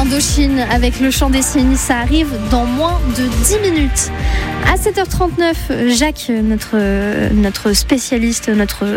Indochine avec le chant des signes, ça arrive dans moins de 10 minutes. À 7h39, Jacques, notre spécialiste,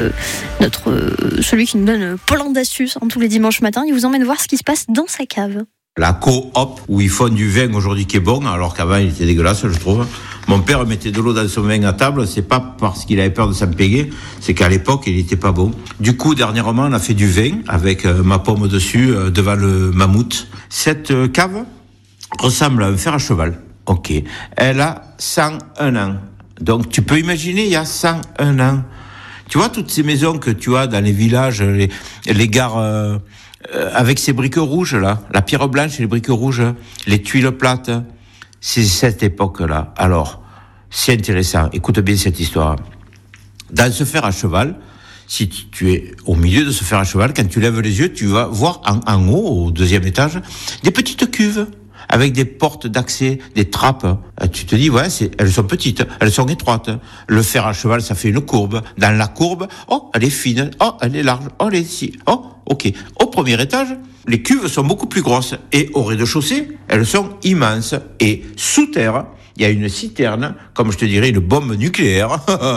celui qui nous donne plein d'astuces tous les dimanches matins, il vous emmène voir ce qui se passe dans sa cave. La coop où ils font du vin aujourd'hui qui est bon, alors qu'avant il était dégueulasse, je trouve. Mon père mettait de l'eau dans son vin à table, c'est pas parce qu'il avait peur de s'empéguer, c'est qu'à l'époque il était pas bon. Du coup, dernièrement, on a fait du vin avec ma pomme dessus devant le mammouth. Cette cave ressemble à un fer à cheval. Ok. Elle a 101 ans. Donc tu peux imaginer, il y a 101 ans. Tu vois toutes ces maisons que tu as dans les villages, les gares avec ces briques rouges là, la pierre blanche et les briques rouges, les tuiles plates, c'est cette époque-là. Alors, c'est intéressant, écoute bien cette histoire. Dans ce fer à cheval, si tu es au milieu de ce fer à cheval, quand tu lèves les yeux, tu vas voir en haut, au deuxième étage, des petites cuves avec des portes d'accès, des trappes. Tu te dis, ouais, elles sont petites, elles sont étroites. Le fer à cheval, ça fait une courbe. Dans la courbe, elle est fine, elle est large, elle est ici, ok. Au premier étage, les cuves sont beaucoup plus grosses. Et au rez-de-chaussée, elles sont immenses. Et sous terre, il y a une citerne, comme je te dirais, une bombe nucléaire,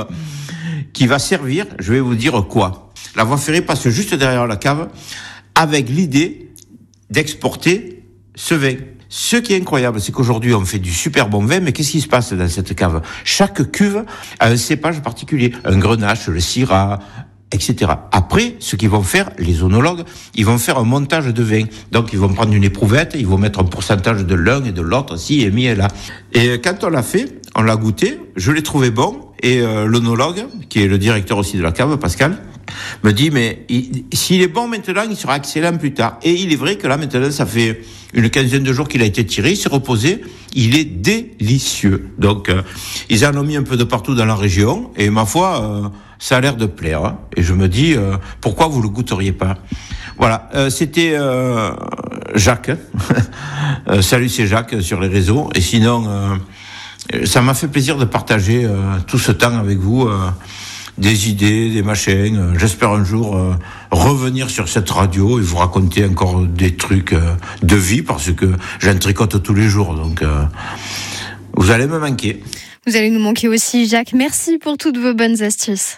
qui va servir, je vais vous dire quoi. La voie ferrée passe juste derrière la cave, avec l'idée d'exporter ce vin. Ce qui est incroyable, c'est qu'aujourd'hui, on fait du super bon vin, mais qu'est-ce qui se passe dans cette cave ? Chaque cuve a un cépage particulier, un grenache, le syrah, etc. Après, ce qu'ils vont faire, les œnologues, ils vont faire un montage de vin. Donc, ils vont prendre une éprouvette, ils vont mettre un pourcentage de l'un et de l'autre, ci et mi et là. Et quand on l'a fait, on l'a goûté, je l'ai trouvé bon, et l'œnologue, qui est le directeur aussi de la cave, Pascal, me dit, mais s'il est bon maintenant, il sera excellent plus tard. Et il est vrai que là, maintenant, ça fait une quinzaine de jours qu'il a été tiré, il s'est reposé, il est délicieux. Donc, ils en ont mis un peu de partout dans la région, et ma foi, ça a l'air de plaire. Hein. Et je me dis, pourquoi vous le goûteriez pas ? Voilà, c'était Jacques. Salut, c'est Jacques sur les réseaux. Et sinon, ça m'a fait plaisir de partager tout ce temps avec vous. Des idées, des machins. J'espère un jour revenir sur cette radio et vous raconter encore des trucs de vie parce que j'en tricote tous les jours. Donc, vous allez me manquer. Vous allez nous manquer aussi, Jacques. Merci pour toutes vos bonnes astuces.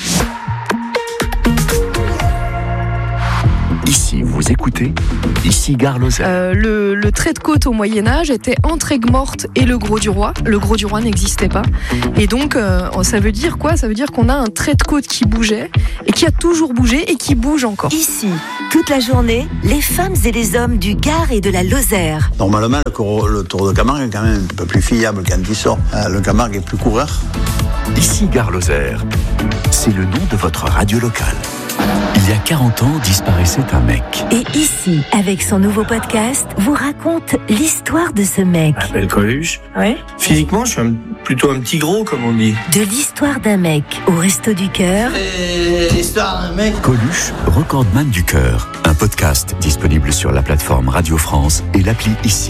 Ici, vous écoutez, ici Gare Lozère. Le trait de côte au Moyen-Âge était entre Aigues-Mortes et le Gros-du-Roi. Le Gros-du-Roi n'existait pas. Et donc, ça veut dire quoi ? Ça veut dire qu'on a un trait de côte qui bougeait, et qui a toujours bougé, et qui bouge encore. Ici, toute la journée, les femmes et les hommes du Gard et de la Lozère. Normalement, le Tour de Camargue est quand même un peu plus fiable quand il sort. Le Camargue est plus coureur. Ici Gare Lozère. C'est le nom de votre radio locale. Il y a 40 ans, disparaissait un mec. Et ici, avec son nouveau podcast, vous raconte l'histoire de ce mec. Je m'appelle Coluche. Oui. Physiquement, je suis plutôt un petit gros, comme on dit. De l'histoire d'un mec au Resto du Cœur. Et l'histoire d'un mec. Coluche, recordman du cœur. Un podcast disponible sur la plateforme Radio France et l'appli Ici.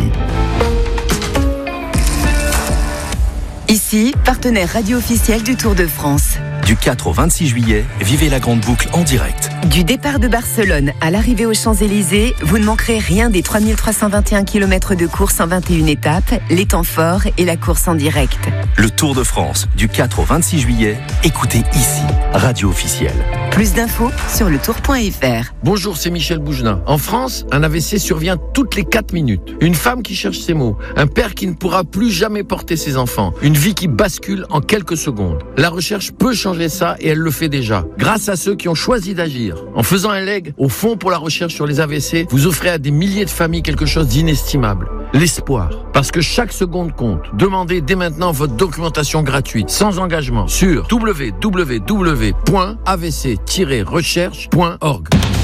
Ici, partenaire radio officiel du Tour de France. Du 4 au 26 juillet, vivez la grande boucle en direct. Du départ de Barcelone à l'arrivée aux Champs-Élysées, vous ne manquerez rien des 3321 km de course en 21 étapes, les temps forts et la course en direct. Le Tour de France, du 4 au 26 juillet, écoutez Ici, radio officielle. Plus d'infos sur letour.fr. Bonjour, c'est Michel Bougelin. En France, un AVC survient toutes les 4 minutes. Une femme qui cherche ses mots, un père qui ne pourra plus jamais porter ses enfants, une vie qui bascule en quelques secondes. La recherche peut changer ça et elle le fait déjà. Grâce à ceux qui ont choisi d'agir. En faisant un leg au Fonds pour la recherche sur les AVC, vous offrez à des milliers de familles quelque chose d'inestimable. L'espoir. Parce que chaque seconde compte. Demandez dès maintenant votre documentation gratuite, sans engagement, sur www.avc-recherche.org.